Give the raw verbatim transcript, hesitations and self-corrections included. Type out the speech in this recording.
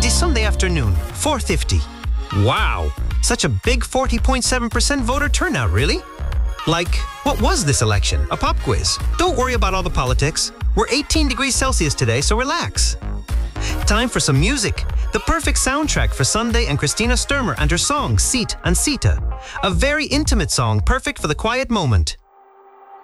It is Sunday afternoon, four fifty. Wow, such a big forty point seven percent voter turnout, really? Like, what was this election? A pop quiz? Don't worry about all the politics. We're eighteen degrees Celsius today, so relax. Time for some music. The perfect soundtrack for Sunday and Christina Sturmer and her song, Seat and Sita. A very intimate song, perfect for the quiet moment.